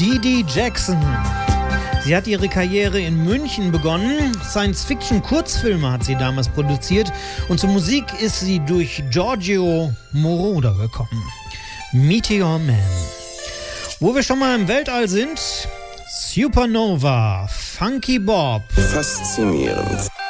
Dee Jackson. Sie hat ihre Karriere in München begonnen. Science-Fiction-Kurzfilme hat sie damals produziert. Und zur Musik ist sie durch Giorgio Moroder gekommen. Meteor Man. Wo wir schon mal im Weltall sind, Supernova, Funky Bob. Faszinierend.